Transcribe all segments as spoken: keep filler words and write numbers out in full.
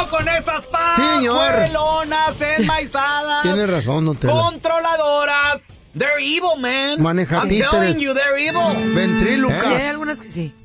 con esas Señor. pajuelonas enmaizadas. Tiene razón, don Tela. Controladoras. They're evil, man. Maneja I'm títeres. telling you, they're evil. Ventrílocas. Sí, hay algunas que sí.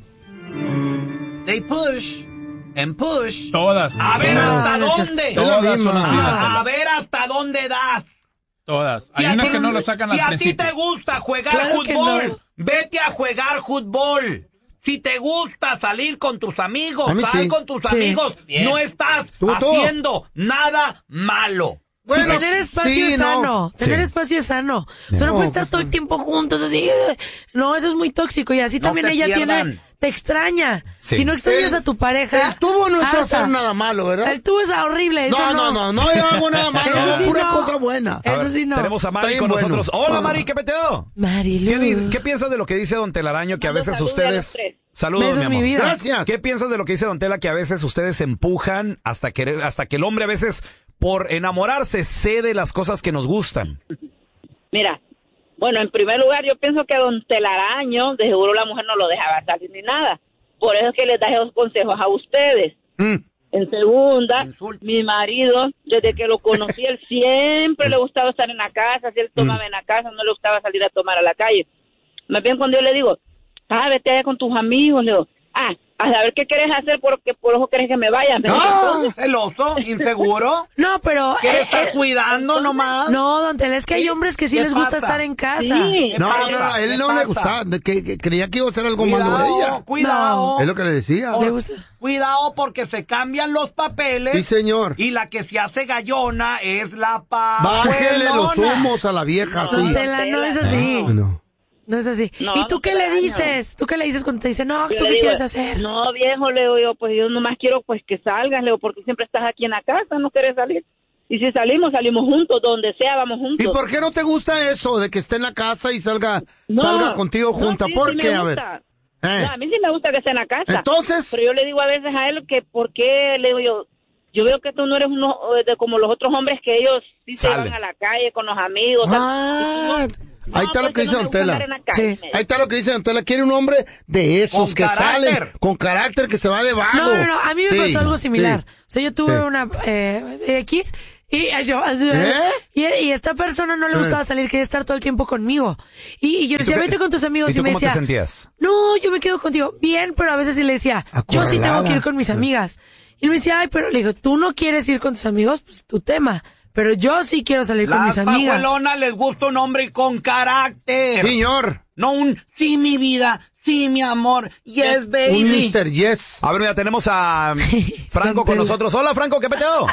They push and push. Todas. A ver Todas. hasta No, no es dónde. Es la Todas son misma. así, don A, Tela. a ver hasta dónde das. Todas. Si Hay a unas ti- que no lo sacan si al a ti principio. te gusta jugar Claro que fútbol, no. vete a jugar fútbol. Si te gusta salir con tus amigos, A mí sal sí. con tus Sí. amigos. Bien. No estás Tú, tú. haciendo nada malo. Bueno, sí, tener espacio sí, es no. sano. Tener Sí. espacio es sano. O sea, no, No, puede estar pues, todo el tiempo juntos así. eh, No, eso es muy tóxico. Y así No también te ella pierdan. tiene... Te extraña. Sí. Si no extrañas El- a tu pareja... El tubo no es alza. hacer nada malo, ¿verdad? El tubo es horrible. Eso No, no, no, no, no, yo hago nada malo. Eso sí Pura no. cosa buena. A Eso ver, sí no. Tenemos a Mari Está con bien bueno. nosotros. Hola, Ah. Mari, ¿qué peteo? Marilu. ¿Qué, dice- ¿Qué piensas de lo que dice Don Telaraño? Que a veces Saludos a los ustedes... tres. Saludos, Besos, mi amor. mi vida. Gracias. ¿Qué piensas de lo que dice Don Tela? Que a veces ustedes se empujan hasta que, hasta que el hombre a veces, por enamorarse, cede las cosas que nos gustan. Mira, bueno, en primer lugar, yo pienso que don Telaraño, de seguro la mujer no lo dejaba salir ni nada. Por eso es que les da esos consejos a ustedes. Mm. En segunda, Insulto. mi marido, desde que lo conocí, él siempre le gustaba estar en la casa. Si él tomaba en la casa, no le gustaba salir a tomar a la calle. Más bien cuando yo le digo, ah, vete allá con tus amigos, le digo, ah, a saber qué quieres hacer porque por ojo quieres que me vaya. Me dice, Ah, entonces, ¿El oso? ¿Inseguro? No, pero... ¿Quiere eh, estar eh, cuidando nomás? No, don Tela, es que hay hombres que sí ¿Qué les gusta pasa? estar en casa. sí. ¿Qué No, pasa? no, no, a él ¿Qué no pasa? le gustaba, de que, que creía que iba a hacer algo malo de ella. Cuidado, cuidado. Es lo que le decía. ¿Le gusta? Cuidado porque se cambian los papeles. Sí, señor. Y la que se hace gallona es la pa. Bájele los humos a la vieja, Don sí. Tela, no es así. No. No es así. No, ¿Y tú no qué te le daño. dices? ¿Tú qué le dices cuando te dice, no, Yo tú le qué digo, quieres hacer? No, viejo, le digo yo, pues yo nomás quiero pues que salgas, le digo, porque siempre estás aquí en la casa, no quieres salir. Y si salimos, salimos juntos, donde sea, vamos juntos. ¿Y por qué no te gusta eso de que esté en la casa y salga No, salga contigo no, junta? sí, ¿Por sí qué? me A ver. gusta. Eh. No, a mí sí me gusta que esté en la casa. Entonces, Pero yo le digo a veces a él que por qué, le digo yo, yo veo que tú no eres uno de, como los otros hombres que ellos sí se Salen. van a la calle con los amigos. tal. ah, Y tú no- ahí no, está lo pues que yo dice no me Don gusta Tela. andar en la calle, Sí. me Ahí está lo que dice Don Tela. Quiere un hombre de esos Con que carácter. salen con carácter, que se va de vago. No, no, no, a mí me Sí, pasó algo similar. sí. O sea, yo tuve Sí. una eh, X y eh, yo... ¿Eh? Y, y esta persona no le gustaba salir, quería estar todo el tiempo conmigo. Y, y yo le ¿Y tú decía, qué- vete con tus amigos. ¿Y Y, tú me cómo te decía, sentías? no, yo me quedo contigo. Bien, pero a veces sí le decía, yo sí tengo Acorralada. que ir con mis amigas. Y él me decía, ay, pero le digo, tú no quieres ir con tus amigos, pues tu tema. Pero yo sí quiero salir con mis Las amigas. pajuelonas les gusta un hombre con carácter. Señor, No un sí, mi vida, sí, mi amor, yes, un baby. mister Yes. A ver, mira, tenemos a Franco Don con Tela. nosotros. Hola, Franco, ¿qué peteo?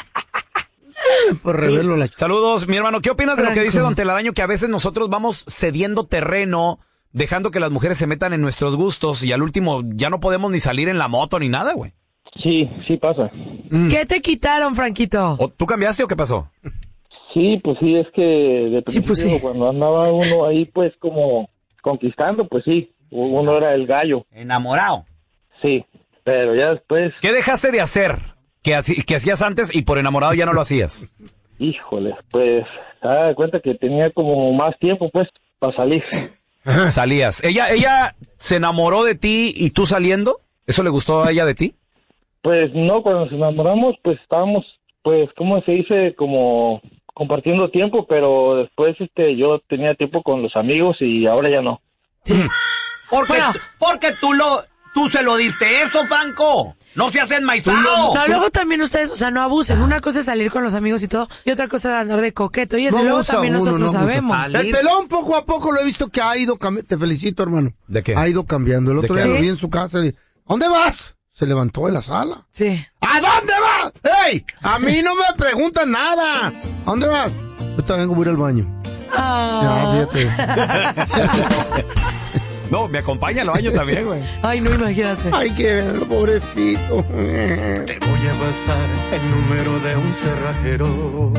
Por revelo la ch- Saludos, mi hermano. ¿Qué opinas de lo que Franco. dice Don Telaraño? Que a veces nosotros vamos cediendo terreno, dejando que las mujeres se metan en nuestros gustos y al último ya no podemos ni salir en la moto ni nada, güey. Sí, sí pasa. ¿Qué te quitaron, Franquito? ¿O tú cambiaste o qué pasó? Sí, pues sí, es que de Sí, principio pues sí. cuando andaba uno ahí pues como conquistando, pues sí, uno era el gallo, Enamorado. sí, pero ya después, ¿Qué dejaste de hacer que, haci- que hacías antes y por enamorado ya no lo hacías? híjole, pues, ah, de cuenta que tenía como más tiempo pues para salir. Salías. ¿Ella, ella se enamoró de ti y tú saliendo? ¿Eso le gustó a ella de ti? Pues no, cuando nos enamoramos pues estábamos, pues, ¿cómo se dice? Como compartiendo tiempo, pero después este yo tenía tiempo con los amigos y ahora ya no. Porque, Bueno. porque tú lo, tú se lo diste eso, Franco. No seas enmaizado. No, luego también ustedes, o sea, no abusen. Una cosa es salir con los amigos y todo, y otra cosa es andar de coqueto. Y eso, No y luego abusa también uno, nosotros no abusa. sabemos. Ah, El pelón poco a poco lo he visto que ha ido cambiando. Te felicito, hermano. ¿De qué? Ha ido cambiando. El ¿De otro qué? día lo ¿Sí? vi en su casa y, ¿a dónde vas? Se levantó de la sala. Sí. ¿A dónde vas? ¡Ey! A mí no me preguntan nada. ¿A dónde vas? Yo también voy a ir al baño. Ah. Ya, fíjate. No, me acompaña al baño también, güey. Ay, no, imagínate. Ay, qué pobrecito. Te voy a pasar el número de un cerrajero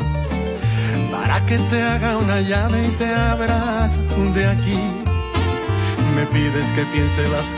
para que te haga una llave y te abras de aquí. Me pides que piense las